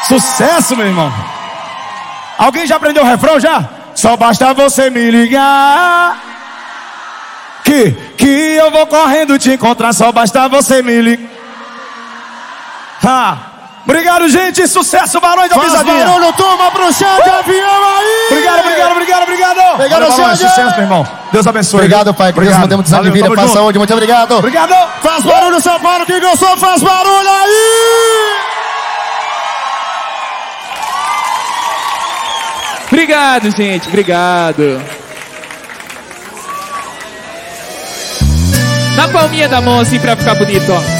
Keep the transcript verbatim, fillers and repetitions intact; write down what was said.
Sucesso, meu irmão. Alguém já aprendeu o refrão já? Só basta você me ligar Que, que eu vou correndo te encontrar. Só basta você me ligar. Ha. Obrigado, gente. Sucesso, Barões da Pisadinha. Faz barulho, turma, pro chão de avião aí. Obrigado, obrigado, obrigado, obrigado. Obrigado, senhor. Sucesso, meu irmão. Deus abençoe. Obrigado, pai. Que Deus mantém muitos anos de vida. Paz, saúde. Muito obrigado. Obrigado. Faz barulho, São Paulo. Quem gostou, faz barulho aí. Obrigado, gente. Obrigado. Na palminha da mão, assim, pra ficar bonito, ó.